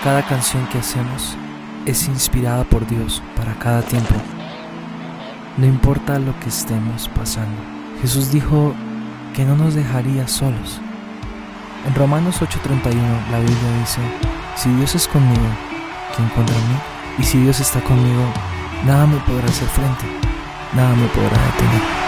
Cada canción que hacemos es inspirada por Dios para cada tiempo. No importa lo que estemos pasando. Jesús dijo que no nos dejaría solos. En Romanos 8:31 la Biblia dice: si Dios es conmigo, ¿quién contra mí? Y si Dios está conmigo, nada me podrá hacer frente, nada me podrá detener.